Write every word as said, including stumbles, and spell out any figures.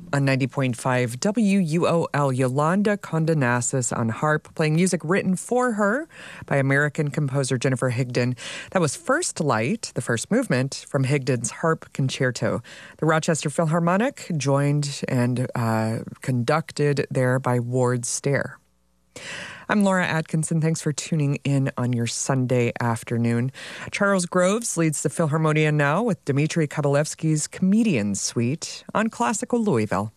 On ninety point five W U O L, Yolanda Condonasis on harp, playing music written for her by American composer Jennifer Higdon. That was First Light, the first movement from Higdon's Harp Concerto. The Rochester Philharmonic joined and uh, conducted there by Ward Stair. I'm Laura Atkinson. Thanks for tuning in on your Sunday afternoon. Charles Groves leads the Philharmonia now with Dmitri Kabalevsky's Comedian Suite on Classical Louisville.